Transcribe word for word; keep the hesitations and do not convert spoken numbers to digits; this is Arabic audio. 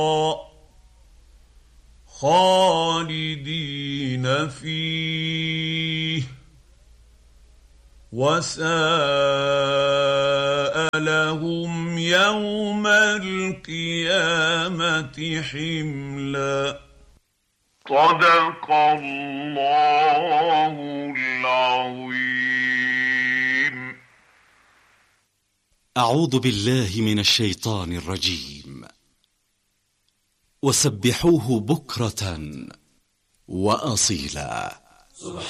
خالدين فيه وساء لهم يوم القيامة حملا. صدق الله العظيم. أعوذ بالله من الشيطان الرجيم. وسبحوه بكرة وأصيلا.